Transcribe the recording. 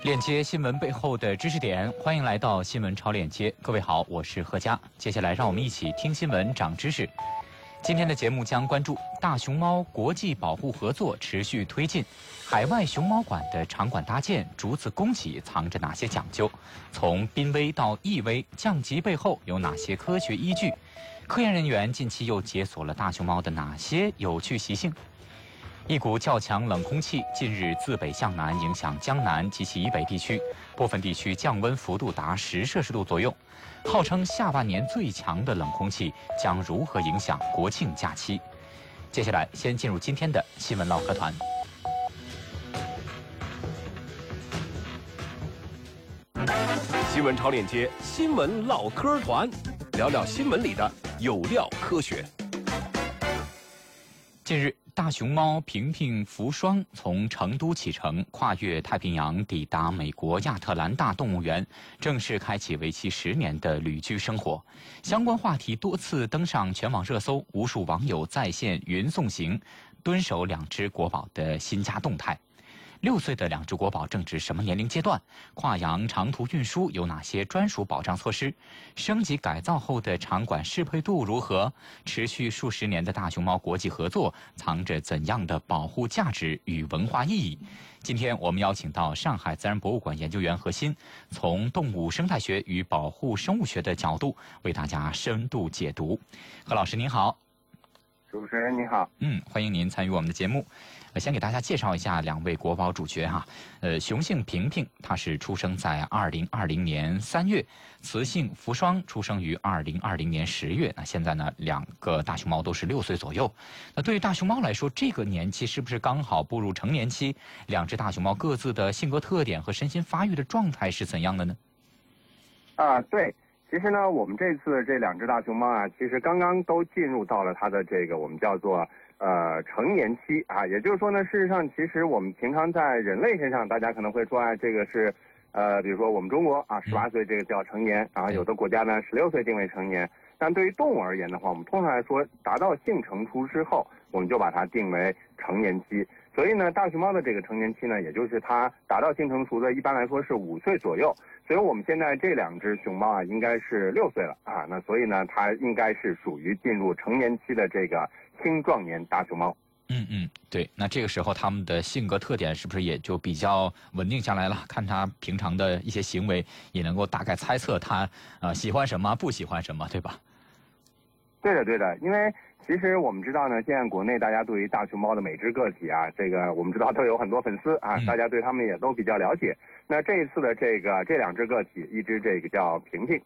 链接新闻背后的知识点，欢迎来到新闻超链接。各位好，我是何佳。接下来让我们一起听新闻长知识。今天的节目将关注大熊猫国际保护合作持续推进，海外熊猫馆的场馆搭建逐次供给藏着哪些讲究？从濒危到易危降级背后有哪些科学依据？科研人员近期又解锁了大熊猫的哪些有趣习性？一股较强冷空气近日自北向南影响江南及其以北地区，部分地区降温幅度达10°C左右。号称下半年最强的冷空气将如何影响国庆假期？接下来先进入今天的新闻唠嗑团。 新闻超链接，新闻唠嗑团，聊聊新闻里的有料科学。 近日，大熊猫平平福双从成都启程，跨越太平洋，抵达美国亚特兰大动物园，正式开启为期10年的旅居生活。相关话题多次登上全网热搜，无数网友在线云送行，蹲守2只国宝的新家动态。6岁的2只国宝正值什么年龄阶段？跨洋长途运输有哪些专属保障措施？升级改造后的场馆适配度如何？持续数十年的大熊猫国际合作藏着怎样的保护价值与文化意义？今天我们邀请到上海自然博物馆研究员何鑫，从动物生态学与保护生物学的角度为大家深度解读。何老师您好。 主持人您好。 欢迎您参与我们的节目。先给大家介绍一下2位国宝主角哈。雄性平平，它是出生在2020年3月；雌性福双出生于2020年10月。那现在呢，2个大熊猫都是6岁左右。那对于大熊猫来说，这个年期是不是刚好步入成年期？2只大熊猫各自的性格特点和身心发育的状态是怎样的呢？ 对。其实呢，我们这次这2只大熊猫啊，其实刚刚都进入到了它的这个我们叫做成年期啊。也就是说呢，事实上其实我们平常在人类身上，大家可能会说这个是比如说我们中国啊18岁这个叫成年，然后有的国家呢16岁定为成年。但对于动物而言的话，我们通常来说达到性成熟之后，我们就把它定为成年期。所以呢，大熊猫的这个成年期呢，也就是它达到性成熟的，一般来说是5岁左右。所以我们现在这2只熊猫啊，应该是6岁了啊。那所以呢，它应该是属于进入成年期的这个青壮年大熊猫。 对。那这个时候它们的性格特点是不是也就比较稳定下来了？看它平常的一些行为，也能够大概猜测它喜欢什么，不喜欢什么，对吧？ 对的，因为其实我们知道呢，现在国内大家对于大熊猫的每只个体啊，这个我们知道都有很多粉丝啊，大家对他们也都比较了解。那这一次的这2只个体，一只这个叫平平